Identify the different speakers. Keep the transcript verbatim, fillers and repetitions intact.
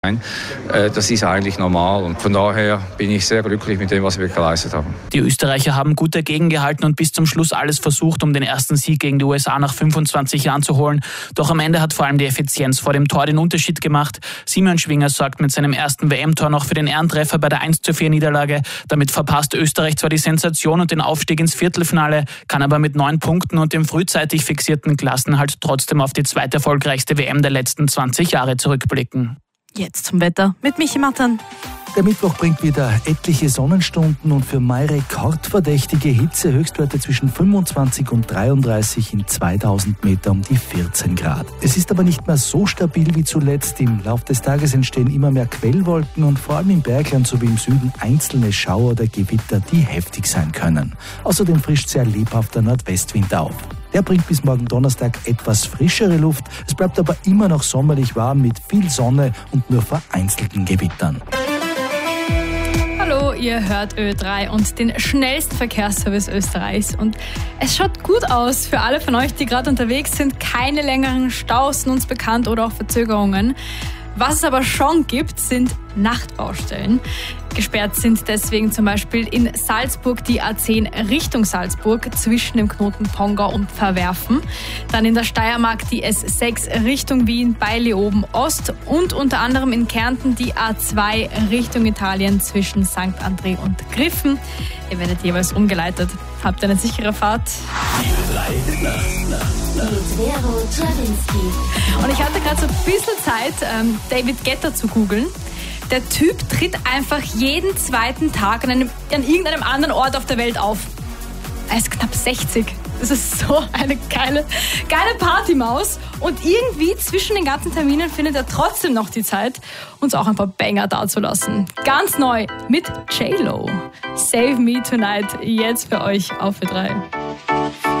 Speaker 1: Das ist eigentlich normal und von daher bin ich sehr glücklich mit dem, was wir geleistet haben.
Speaker 2: Die Österreicher haben gut dagegen gehalten und bis zum Schluss alles versucht, um den ersten Sieg gegen die U S A nach fünfundzwanzig Jahren zu holen. Doch am Ende hat vor allem die Effizienz vor dem Tor den Unterschied gemacht. Simeon Schwinger sorgt mit seinem ersten W M-Tor noch für den Ehrentreffer bei der eins zu vier Niederlage. Damit verpasst Österreich zwar die Sensation und den Aufstieg ins Viertelfinale, kann aber mit neun Punkten und dem frühzeitig fixierten Klassenhalt trotzdem auf die zweiterfolgreichste W M der letzten zwanzig Jahre zurückblicken.
Speaker 3: Jetzt zum Wetter mit Michi Mattern.
Speaker 4: Der Mittwoch bringt wieder etliche Sonnenstunden und für Mai rekordverdächtige Hitze, Höchstwerte zwischen fünfundzwanzig und dreiunddreißig in zweitausend Meter um die vierzehn Grad. Es ist aber nicht mehr so stabil wie zuletzt. Im Laufe des Tages entstehen immer mehr Quellwolken und vor allem im Bergland sowie im Süden einzelne Schauer oder Gewitter, die heftig sein können. Außerdem frischt sehr lebhafter Nordwestwind auf. Der bringt bis morgen Donnerstag etwas frischere Luft. Es bleibt aber immer noch sommerlich warm mit viel Sonne und nur vereinzelten Gewittern.
Speaker 3: Hallo, ihr hört Ö drei und den schnellsten Verkehrsservice Österreichs. Und es schaut gut aus für alle von euch, die gerade unterwegs sind. Keine längeren Staus sind uns bekannt oder auch Verzögerungen. Was es aber schon gibt, sind Nachtbaustellen. Gesperrt sind deswegen zum Beispiel in Salzburg die A zehn Richtung Salzburg zwischen dem Knoten Pongau und Verwerfen. Dann in der Steiermark die S sechs Richtung Wien bei Leoben Ost und unter anderem in Kärnten die A zwei Richtung Italien zwischen Sankt André und Griffen. Ihr werdet jeweils umgeleitet. Habt eine sichere Fahrt. Und ich hatte gerade so ein bisschen Zeit, ähm, David Guetta zu googeln. Der Typ tritt einfach jeden zweiten Tag an, einem, an irgendeinem anderen Ort auf der Welt auf. Er ist knapp sechzig. Das ist so eine geile, geile Partymaus. Und irgendwie zwischen den ganzen Terminen findet er trotzdem noch die Zeit, uns auch ein paar Banger dazulassen. Ganz neu mit J-Lo. Save Me Tonight, jetzt für euch auf Ö drei.